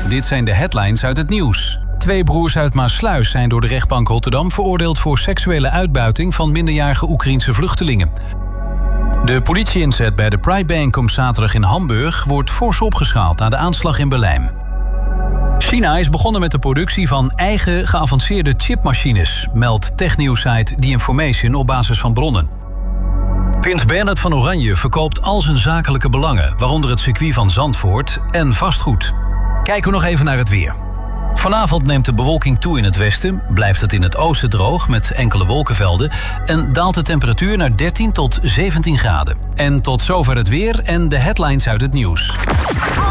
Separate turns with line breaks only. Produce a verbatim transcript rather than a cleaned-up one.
Dit zijn de headlines uit het nieuws. Twee broers uit Maassluis zijn door de rechtbank Rotterdam veroordeeld voor seksuele uitbuiting van minderjarige Oekraïense vluchtelingen. De politie-inzet bij de Pride-bijeenkomst zaterdag in Hamburg wordt fors opgeschaald na de aanslag in Berlijn. China is begonnen met de productie van eigen geavanceerde chipmachines, meldt technieuwsite The Information op basis van bronnen. Prins Bernhard van Oranje verkoopt al zijn zakelijke belangen, waaronder het circuit van Zandvoort en vastgoed. Kijken we nog even naar het weer. Vanavond neemt de bewolking toe in het westen, blijft het in het oosten droog met enkele wolkenvelden en daalt de temperatuur naar dertien tot zeventien graden. En tot zover het weer en de headlines uit het nieuws.